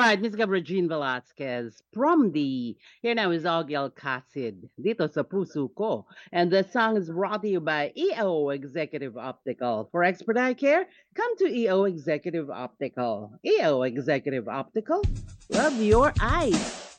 right, Miss Regine Velasquez from the Here Now is Augel Casid dito sa puso ko. And the song is brought to you by EO Executive Optical. For expert eye care, come to EO Executive Optical. EO Executive Optical, love your eyes.